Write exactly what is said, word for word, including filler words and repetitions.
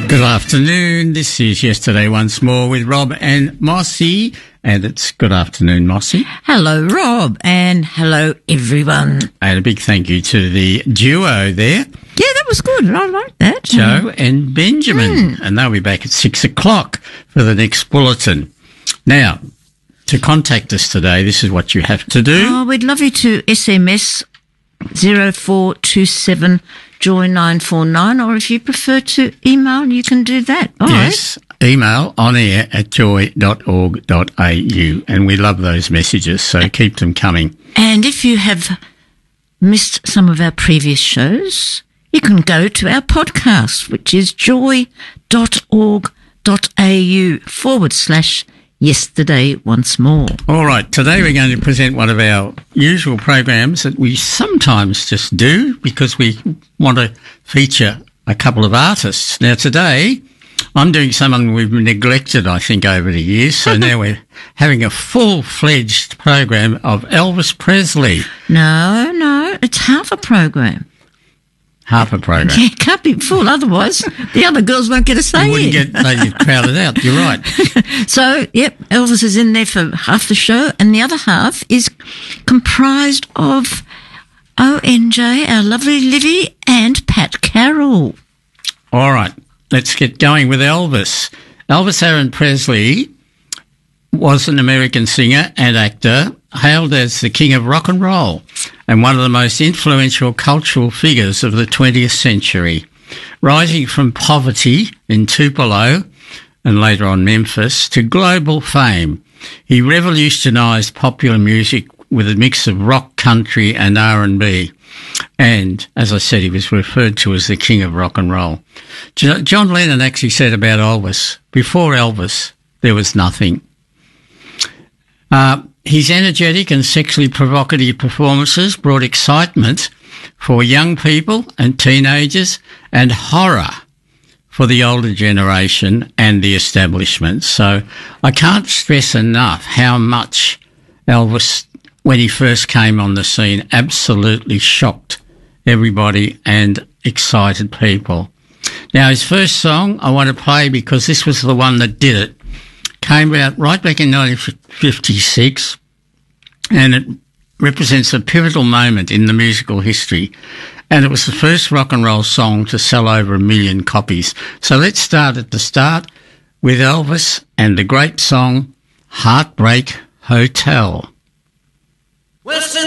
Good afternoon. This is Yesterday Once More with Rob and Mossy. And it's good afternoon, Mossy. Hello, Rob. And hello, everyone. And a big thank you to the duo there. Yeah, that was good. I like that. Joe mm. and Benjamin. Mm. And they'll be back at six o'clock for the next bulletin. Now, to contact us today, this is what you have to do. Oh, we'd love you to S M S zero four two seven joy nine four nine, or if you prefer to email, you can do that. All yes, right. Email on air at joy dot org dot a u, and we love those messages, so keep them coming. And if you have missed some of our previous shows, you can go to our podcast, which is joy dot org dot a u forward slash Yesterday Once More. All right, today we're going to present one of our usual programs that we sometimes just do because we want to feature a couple of artists. Now today I'm doing someone we've neglected, I think, over the years, so now we're having a full-fledged program of Elvis Presley. No, no, it's half a program. Half a program. Yeah, it can't be full, otherwise the other girls won't get a say. You wouldn't get, they get crowded out, you're right. So, yep, Elvis is in there for half the show, and the other half is comprised of O N J, our lovely Livy, and Pat Carroll. All right, let's get going with Elvis. Elvis Aaron Presley was an American singer and actor, hailed as the king of rock and roll and one of the most influential cultural figures of the twentieth century. Rising from poverty in Tupelo and later on Memphis to global fame, he revolutionised popular music with a mix of rock, country and R and B. And, as I said, he was referred to as the king of rock and roll. John Lennon actually said about Elvis, before Elvis, there was nothing. Uh, his energetic and sexually provocative performances brought excitement for young people and teenagers and horror for the older generation and the establishment. So I can't stress enough how much Elvis, when he first came on the scene, absolutely shocked everybody and excited people. Now, his first song I want to play, because this was the one that did it, came out right back in nineteen fifty-six, and it represents a pivotal moment in the musical history, and it was the first rock and roll song to sell over a million copies. So let's start at the start with Elvis and the great song Heartbreak Hotel. Well,